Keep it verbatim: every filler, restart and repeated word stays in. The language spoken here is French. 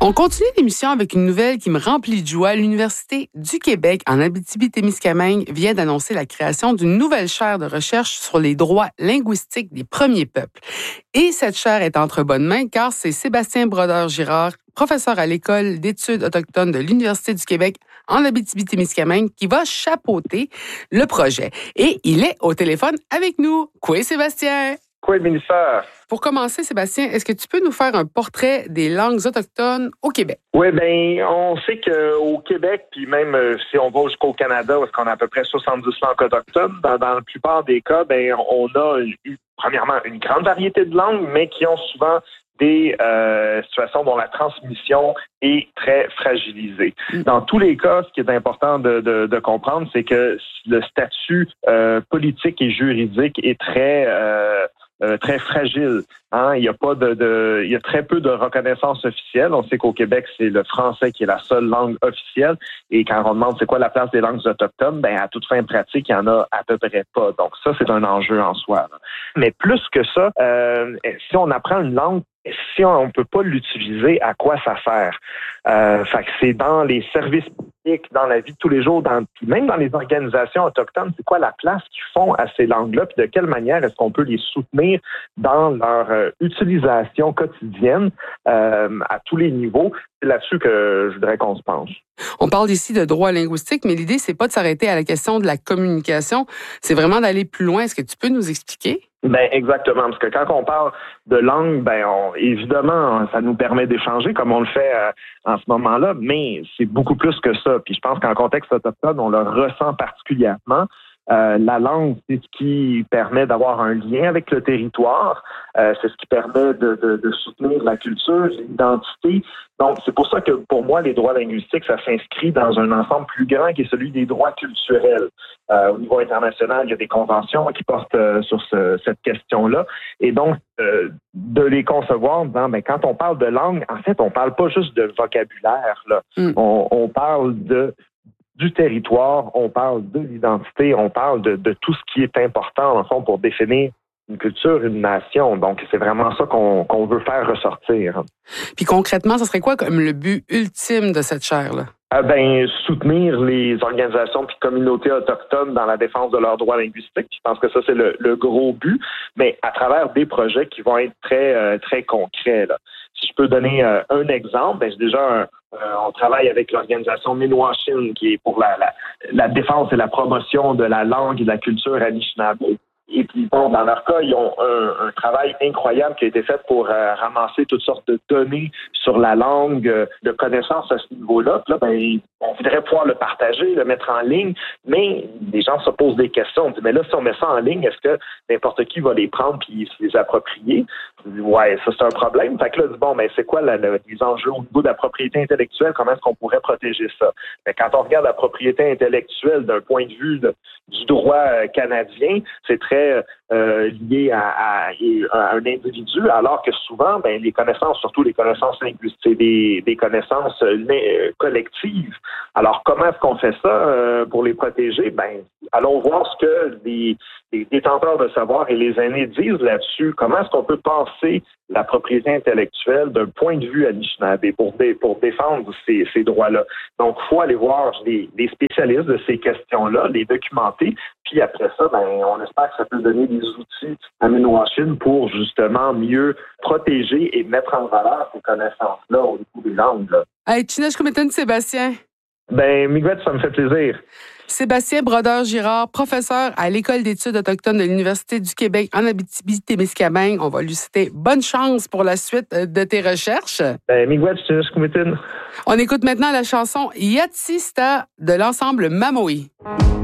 On continue l'émission avec une nouvelle qui me remplit de joie. L'Université du Québec en Abitibi-Témiscamingue vient d'annoncer la création d'une nouvelle chaire de recherche sur les droits linguistiques des premiers peuples. Et cette chaire est entre bonnes mains car c'est Sébastien Brodeur-Girard, professeur à l'École d'études autochtones de l'Université du Québec en Abitibi-Témiscamingue, qui va chapeauter le projet. Et il est au téléphone avec nous. Quoi, Sébastien? Quoi, ministère? Pour commencer, Sébastien, est-ce que tu peux nous faire un portrait des langues autochtones au Québec? Oui, bien, on sait qu'au Québec, puis même euh, si on va jusqu'au Canada, où on a à peu près soixante-dix langues autochtones, dans, dans la plupart des cas, ben, on a eu, premièrement, une grande variété de langues, mais qui ont souvent des euh, situations dont la transmission est très fragilisée. Dans tous les cas, ce qui est important de, de, de comprendre, c'est que le statut euh, politique et juridique est très... Euh, Euh, très fragile. Hein? Il y a pas de, de, il y a très peu de reconnaissance officielle. On sait qu'au Québec, c'est le français qui est la seule langue officielle. Et quand on demande c'est quoi la place des langues autochtones, ben à toute fin pratique, il y en a à peu près pas. Donc ça, c'est un enjeu en soi. Là. Mais plus que ça, euh, si on apprend une langue, si on ne peut pas l'utiliser, à quoi ça sert? Euh, fait que c'est dans les services publics, dans la vie de tous les jours, dans, puis même dans les organisations autochtones, c'est quoi la place qu'ils font à ces langues-là, puis de quelle manière est-ce qu'on peut les soutenir dans leur euh, utilisation quotidienne euh, à tous les niveaux? C'est là-dessus que je voudrais qu'on se penche. On parle ici de droit linguistique, mais l'idée, c'est pas de s'arrêter à la question de la communication, c'est vraiment d'aller plus loin. Est-ce que tu peux nous expliquer? Ben exactement, parce que quand on parle de langue, ben on, évidemment, ça nous permet d'échanger comme on le fait euh, en ce moment-là, mais c'est beaucoup plus que ça. Puis je pense qu'en contexte autochtone, on le ressent particulièrement. Euh, la langue, c'est ce qui permet d'avoir un lien avec le territoire, euh, c'est ce qui permet de, de, de soutenir la culture, l'identité. Donc, c'est pour ça que pour moi, les droits linguistiques, ça s'inscrit dans un ensemble plus grand qui est celui des droits culturels. Euh, au niveau international, il y a des conventions qui portent euh, sur ce, cette question-là. Et donc, euh, de les concevoir en disant, ben, quand on parle de langue, en fait, on parle pas juste de vocabulaire, là. Mm. On, on parle de du territoire, on parle de l'identité, on parle de, de tout ce qui est important, en fond, pour définir une culture, une nation. Donc, c'est vraiment ça qu'on, qu'on veut faire ressortir. Puis concrètement, ce serait quoi comme le but ultime de cette chaire-là? Ah ben, soutenir les organisations puis communautés autochtones dans la défense de leurs droits linguistiques. Je pense que ça, c'est le, le gros but, mais à travers des projets qui vont être très, euh, très concrets, là. Si je peux donner euh, un exemple, ben, j'ai déjà un, euh, on travaille avec l'organisation Minwashin, qui est pour la, la, la défense et la promotion de la langue et de la culture Anishinaabe. Et puis, bon, dans leur cas, ils ont un, un travail incroyable qui a été fait pour euh, ramasser toutes sortes de données sur la langue, euh, de connaissances à ce niveau-là. Puis là, ben, on voudrait pouvoir le partager, le mettre en ligne, mais les gens se posent des questions. On dit, mais là, si on met ça en ligne, est-ce que n'importe qui va les prendre puis se les approprier? On dit, ouais, ça, c'est un problème. Fait que là, bon, mais c'est quoi la, la, les enjeux au niveau de la propriété intellectuelle? Comment est-ce qu'on pourrait protéger ça? Mais quand on regarde la propriété intellectuelle d'un point de vue de, du droit euh, canadien, c'est très Euh, lié à, à, à un individu, alors que souvent, ben, les connaissances, surtout les connaissances linguistiques, c'est des, des connaissances euh, collectives. Alors, comment est-ce qu'on fait ça euh, pour les protéger? Ben, allons voir ce que les, les détenteurs de savoir et les aînés disent là-dessus. Comment est-ce qu'on peut penser la propriété intellectuelle d'un point de vue Anishinaabe pour, dé, pour défendre ces, ces droits-là? Donc, il faut aller voir les, les spécialistes de ces questions-là, les documenter, puis après ça, ben, on espère que ça peut donner des outils à Minwashin pour justement mieux protéger et mettre en valeur ces connaissances-là au niveau des langues. Là. Hey, Chinech Kumetan, Sébastien. Ben, Miguel, ça me fait plaisir. Sébastien Brodeur-Girard, professeur à l'École d'études autochtones de l'Université du Québec en Abitibi-Témiscamingue. On va lui citer bonne chance pour la suite de tes recherches. Ben, Miguel, Chinech Kumetan. On écoute maintenant la chanson Yatsista de l'ensemble Mamoï.